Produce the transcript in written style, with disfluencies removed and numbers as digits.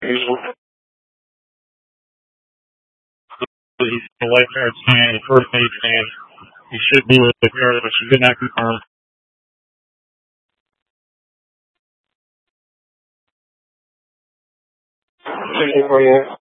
He's a lifeguard stand, a first aid stand. He should be with the guard, but she did not confirm. Thank you for you.